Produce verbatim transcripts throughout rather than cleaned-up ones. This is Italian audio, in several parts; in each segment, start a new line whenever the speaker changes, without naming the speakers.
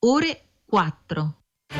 ore quattro.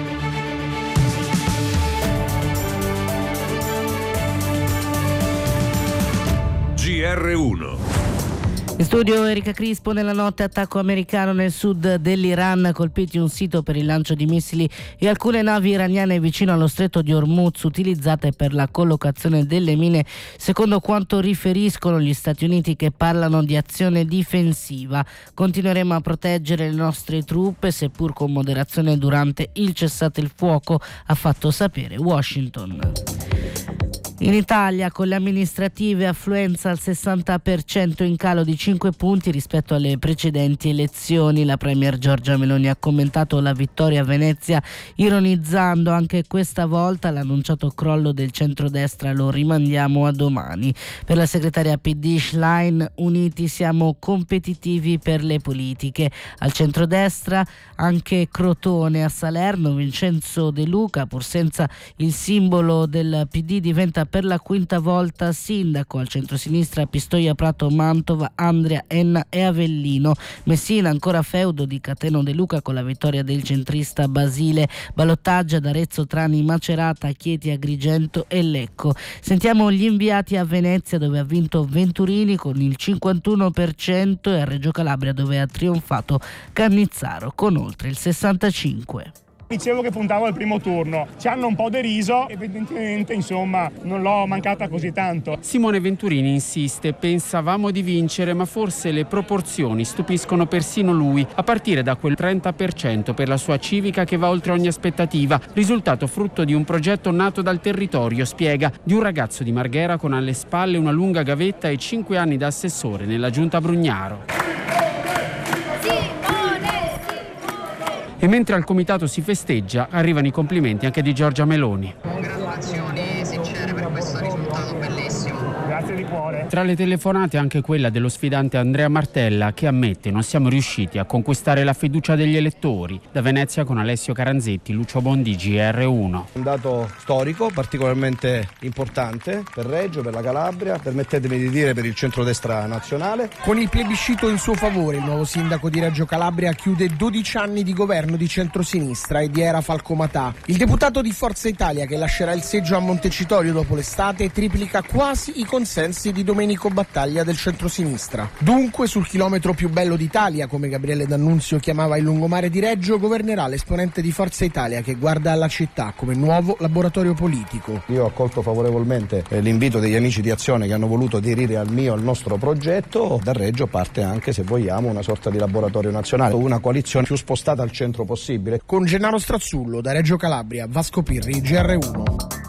G R uno.
In studio Erika Crispo. Nella notte attacco americano nel sud dell'Iran, colpiti un sito per il lancio di missili e alcune navi iraniane vicino allo stretto di Hormuz utilizzate per la collocazione delle mine, secondo quanto riferiscono gli Stati Uniti, che parlano di azione difensiva. Continueremo a proteggere le nostre truppe, seppur con moderazione, durante il cessate il fuoco, ha fatto sapere Washington. In Italia, con le amministrative, affluenza al sessanta per cento, in calo di cinque punti rispetto alle precedenti elezioni. La premier Giorgia Meloni ha commentato la vittoria a Venezia ironizzando: anche questa volta l'annunciato crollo del centrodestra lo rimandiamo a domani. Per la segretaria P D Schlein, uniti siamo competitivi per le politiche. Al centrodestra anche Crotone. A Salerno Vincenzo De Luca, pur senza il simbolo del P D, diventa per la quinta volta sindaco. Al centrosinistra Pistoia, Prato, Mantova, Andria, Enna e Avellino. Messina ancora feudo di Cateno De Luca con la vittoria del centrista Basile. Ballottaggio ad Arezzo, Trani, Macerata, Chieti, Agrigento e Lecco. Sentiamo gli inviati a Venezia, dove ha vinto Venturini con il cinquantuno per cento, e a Reggio Calabria, dove ha trionfato Cannizzaro con oltre il sessantacinque per cento.
Dicevo che puntavo al primo turno, ci hanno un po' deriso, evidentemente insomma non l'ho mancata così tanto.
Simone Venturini insiste: pensavamo di vincere, ma forse le proporzioni stupiscono persino lui, a partire da quel trenta per cento per la sua civica che va oltre ogni aspettativa, risultato frutto di un progetto nato dal territorio, spiega, di un ragazzo di Marghera con alle spalle una lunga gavetta e cinque anni da assessore nella giunta Brugnaro. E mentre al comitato si festeggia, arrivano i complimenti anche di Giorgia Meloni.
Congratulazioni sincere per questo risultato bellissimo.
Grazie di cuore.
Tra le telefonate anche quella dello sfidante Andrea Martella, che ammette: non siamo riusciti a conquistare la fiducia degli elettori. Da Venezia con Alessio Caranzetti, Lucio Bondi, G R uno.
Un dato storico particolarmente importante per Reggio, per la Calabria, permettetemi di dire per il centrodestra nazionale.
Con il plebiscito in suo favore, il nuovo sindaco di Reggio Calabria chiude dodici anni di governo di centrosinistra e di era Falcomatà. Il deputato di Forza Italia, che lascerà il seggio a Montecitorio dopo l'estate, triplica quasi i consensi di Domenico Battaglia del centrosinistra. Dunque, sul chilometro più bello d'Italia, come Gabriele D'Annunzio chiamava il lungomare di Reggio, governerà l'esponente di Forza Italia, che guarda alla città come nuovo laboratorio politico.
Io ho accolto favorevolmente eh, l'invito degli amici di Azione che hanno voluto aderire al mio, al nostro progetto. Da Reggio parte anche, se vogliamo, una sorta di laboratorio nazionale, una coalizione più spostata al centro possibile.
Con Gennaro Strazzullo, da Reggio Calabria, Vasco Pirri, G R uno.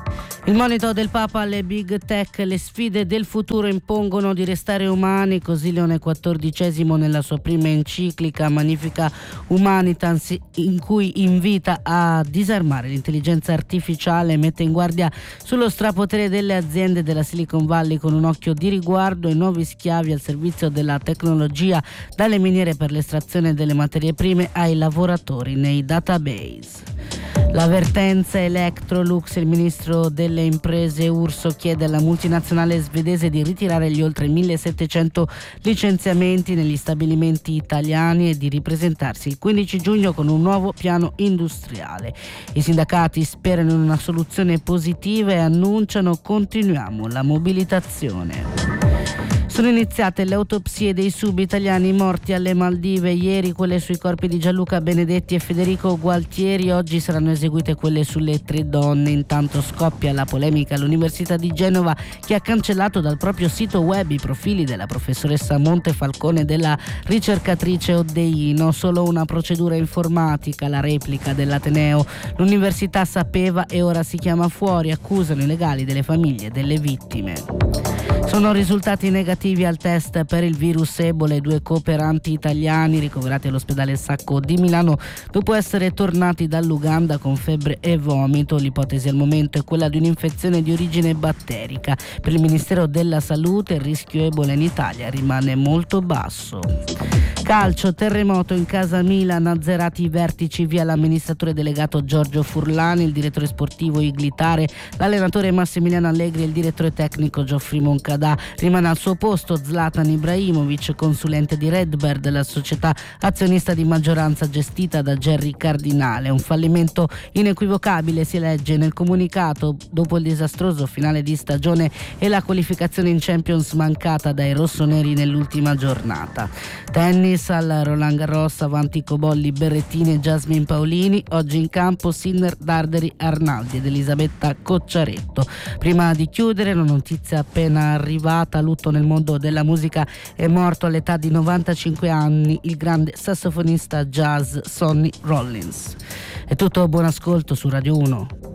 Il monito del Papa alle big tech: le sfide del futuro impongono di restare umani. Così Leone quattordicesimo, nella sua prima enciclica Magnifica Humanitas, in cui invita a disarmare l'intelligenza artificiale, mette in guardia sullo strapotere delle aziende della Silicon Valley con un occhio di riguardo ai nuovi schiavi al servizio della tecnologia, dalle miniere per l'estrazione delle materie prime ai lavoratori nei database. La vertenza Electrolux: il ministro delle imprese Urso chiede alla multinazionale svedese di ritirare gli oltre millesettecento licenziamenti negli stabilimenti italiani e di ripresentarsi il quindici giugno con un nuovo piano industriale. I sindacati sperano in una soluzione positiva e annunciano: continuiamo la mobilitazione. Sono iniziate le autopsie dei sub-italiani morti alle Maldive. Ieri quelle sui corpi di Gianluca Benedetti e Federico Gualtieri, oggi saranno eseguite quelle sulle tre donne. Intanto scoppia la polemica all'Università di Genova, che ha cancellato dal proprio sito web i profili della professoressa Montefalcone e della ricercatrice Oddeino. Solo una procedura informatica, la replica dell'Ateneo. L'università sapeva e ora si chiama fuori, accusano i legali delle famiglie delle vittime. Sono risultati negativi al test per il virus Ebola i due cooperanti italiani ricoverati all'ospedale Sacco di Milano dopo essere tornati dall'Uganda con febbre e vomito. L'ipotesi al momento è quella di un'infezione di origine batterica. Per il Ministero della Salute il rischio Ebola in Italia rimane molto basso. Calcio, terremoto in casa Milan, azzerati i vertici via l'amministratore delegato Giorgio Furlani, il direttore sportivo Iglitare, l'allenatore Massimiliano Allegri e il direttore tecnico Geoffrey Moncada. Rimane al suo posto Zlatan Ibrahimovic, consulente di Redbird, la società azionista di maggioranza gestita da Gerry Cardinale. Un fallimento inequivocabile, si legge nel comunicato, dopo il disastroso finale di stagione e la qualificazione in Champions mancata dai rossoneri nell'ultima giornata. Tennis, al Roland Garros, avanti Cobolli, Berrettini e Jasmine Paolini. Oggi in campo Sinner, Darderi, Arnaldi ed Elisabetta Cocciaretto. Prima di chiudere, la notizia appena arrivata: lutto nel mondo della musica, è morto all'età di novantacinque anni il grande sassofonista jazz Sonny Rollins. È tutto, buon ascolto su Radio uno.